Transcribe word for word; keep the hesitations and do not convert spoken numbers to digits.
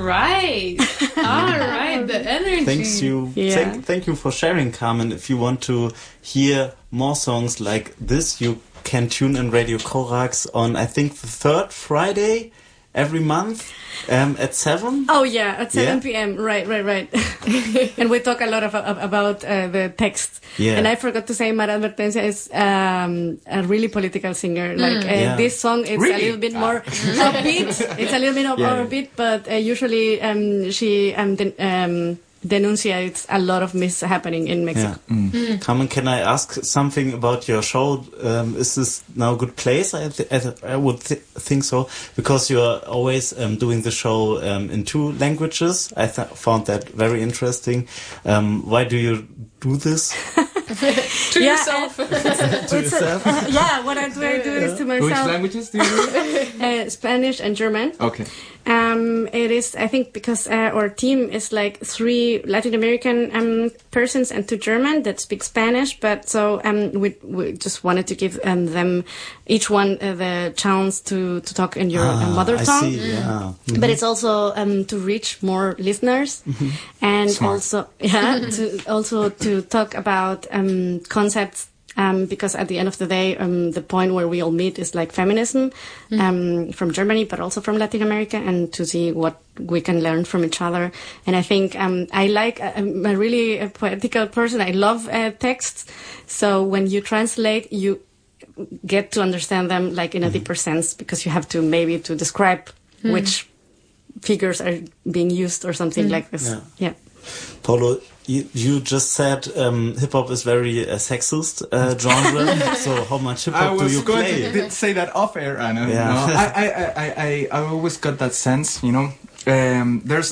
right. All right. The energy. Thanks you. Yeah. Thank, thank you for sharing, Carmen. If you want to hear more songs like this, you can tune in Radio Corax on, I think, the third Friday every month um, at seven. Oh yeah, at seven Yeah. p.m. Right, right, right. And we talk a lot of, of, about uh, the text. Yeah. And I forgot to say, Mara Advertencia is um, a really political singer. Like uh, Yeah. this song, it's Really? a little bit more upbeat. It's a little bit more Yeah, yeah. upbeat, but uh, usually um, she um, den- um, denunciates a lot of mishappening in Mexico. Yeah. Carmen, can I ask something about your show? Um, is this now a good place? I, th- I, th- I would th- think so, because you're always um, doing the show um, in two languages. I th- found that very interesting. Um, why do you do this To Yeah, yourself. to yourself? Uh, yeah, what I do, I do is to Which myself. languages do you do? Uh, Spanish and German. Okay. Um, it is, I think, because uh, our team is like three Latin American um, persons and two German that speak Spanish. But so um, we we just wanted to give um, them each one uh, the chance to, to talk in your uh, Ah, mother I tongue. see, yeah. But it's also um, to reach more listeners, and Smart. also yeah, to also to talk about um, concepts. Um, because at the end of the day, um, the point where we all meet is like feminism um, from Germany, but also from Latin America, and to see what we can learn from each other. And I think um, I like, I'm a really a poetical person. I love uh, texts. So when you translate, you get to understand them like in a deeper sense, because you have to maybe to describe which figures are being used or something like this. Yeah. Yeah. Paulo, you, you just said um, hip hop is very uh, sexist uh, genre. So how much hip I hop do was you going play? to did say that off air, Anna. Yeah. No, I, I, I, I, I always got that sense, you know. Um, there's